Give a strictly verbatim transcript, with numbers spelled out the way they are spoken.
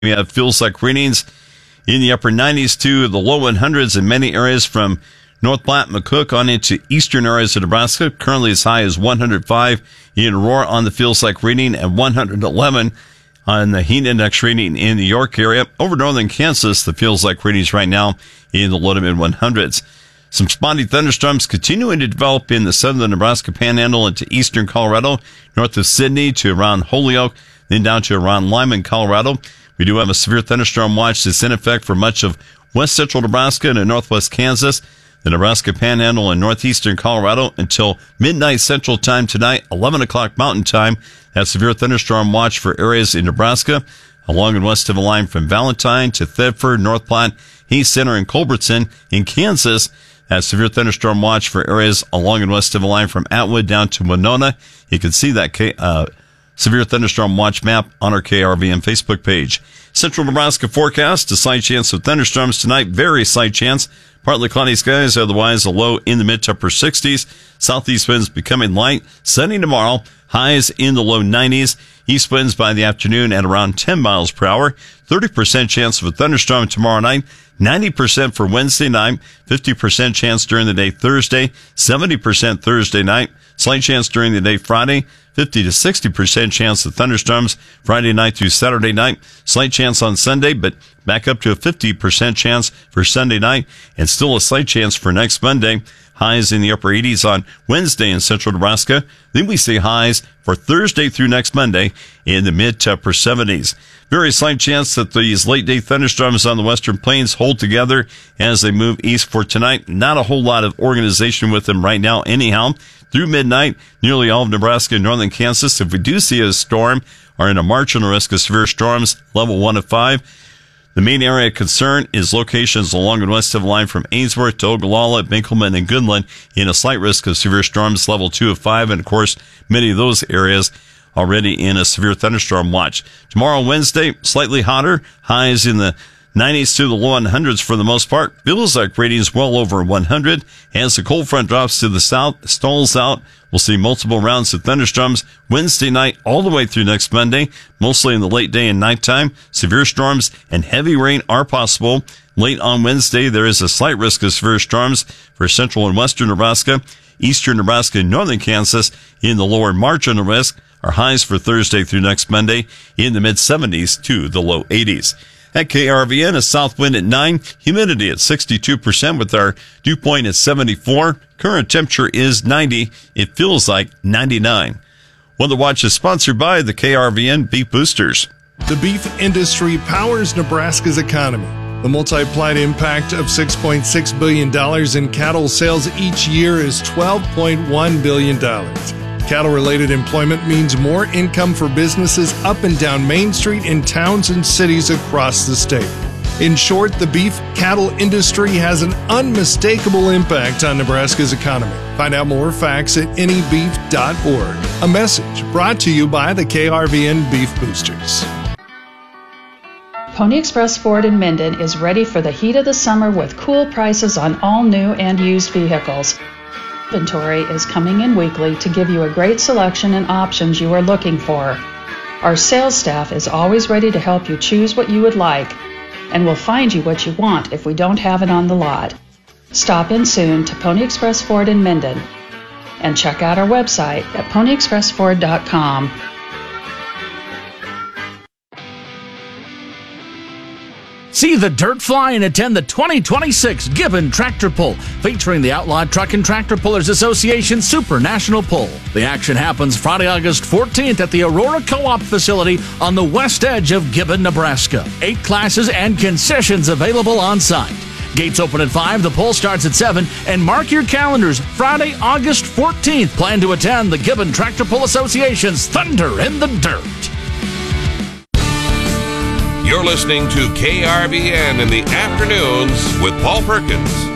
We have feels like readings in the upper nineties to the low hundreds in many areas from North Platte, McCook on into eastern areas of Nebraska. Currently as high as one hundred five in Aurora on the feels like reading and one hundred eleven on the heat index reading in the York area. Over northern Kansas, the feels like readings right now in the low to mid one hundreds. Some spotty thunderstorms continuing to develop in the southern Nebraska Panhandle into eastern Colorado, north of Sidney to around Holyoke, then down to around Lyman, Colorado. We do have a severe thunderstorm watch that's in effect for much of west central Nebraska and northwest Kansas, the Nebraska Panhandle and northeastern Colorado until midnight central time tonight, eleven o'clock mountain time. That severe thunderstorm watch for areas in Nebraska, along and west of the line from Valentine to Thedford, North Platte, East Center, and Culbertson. In Kansas, that severe thunderstorm watch for areas along and west of the line from Atwood down to Winona. You can see that uh, severe thunderstorm watch map on our K R V N Facebook page. Central Nebraska forecast, a slight chance of thunderstorms tonight, very slight chance. Partly cloudy skies, otherwise a low in the mid to upper sixties. Southeast winds becoming light. Sunny tomorrow, highs in the low nineties. East winds by the afternoon at around ten miles per hour. thirty percent chance of a thunderstorm tomorrow night. ninety percent for Wednesday night. fifty percent chance during the day Thursday. seventy percent Thursday night. Slight chance during the day Friday. fifty to sixty percent chance of thunderstorms Friday night through Saturday night. Slight chance on Sunday, but back up to a fifty percent chance for Sunday night, and still a slight chance for next Monday. Highs in the upper eighties on Wednesday in central Nebraska. Then we see highs for Thursday through next Monday in the mid to upper seventies. Very slight chance that these late day thunderstorms on the western plains hold together as they move east for tonight. Not a whole lot of organization with them right now anyhow. Through midnight, nearly all of Nebraska and northern Kansas, if we do see a storm, are in a marginal risk of severe storms, level one of five. The main area of concern is locations along and west of the line from Ainsworth to Ogallala, Binkelman, and Goodland in a slight risk of severe storms, level two of five. And, of course, many of those areas already in a severe thunderstorm watch. Tomorrow, Wednesday, slightly hotter, highs in the nineties to the low hundreds for the most part. Feels like ratings well over one hundred. As the cold front drops to the south, stalls out, we'll see multiple rounds of thunderstorms Wednesday night all the way through next Monday, mostly in the late day and nighttime. Severe storms and heavy rain are possible. Late on Wednesday, there is a slight risk of severe storms for central and western Nebraska, eastern Nebraska, and northern Kansas in the lower marginal risk. Our highs for Thursday through next Monday in the mid seventies to the low eighties. At K R V N, a south wind at nine, humidity at sixty-two percent with our dew point at seventy-four. Current temperature is ninety. It feels like ninety-nine. Weather Watch is sponsored by the K R V N Beef Boosters. The beef industry powers Nebraska's economy. The multiplied impact of six point six billion dollars in cattle sales each year is twelve point one billion dollars. Cattle-related employment means more income for businesses up and down Main Street in towns and cities across the state. In short, the beef cattle industry has an unmistakable impact on Nebraska's economy. Find out more facts at any beef dot org. A message brought to you by the K R V N Beef Boosters. Pony Express Ford in Minden is ready for the heat of the summer with cool prices on all new and used vehicles. Inventory is coming in weekly to give you a great selection and options you are looking for. Our sales staff is always ready to help you choose what you would like, and will find you what you want if we don't have it on the lot. Stop in soon to Pony Express Ford in Minden and check out our website at pony express ford dot com. See the dirt fly and attend the twenty twenty-six Gibbon Tractor Pull, featuring the Outlawed Truck and Tractor Pullers Association Super National Pull. The action happens Friday, August fourteenth at the Aurora Co-op facility on the west edge of Gibbon, Nebraska. Eight classes and concessions available on site. Gates open at five, the pull starts at seven, and mark your calendars. Friday, August fourteenth. Plan to attend the Gibbon Tractor Pull Association's Thunder in the Dirt. You're listening to K R V N in the afternoons with Paul Perkins.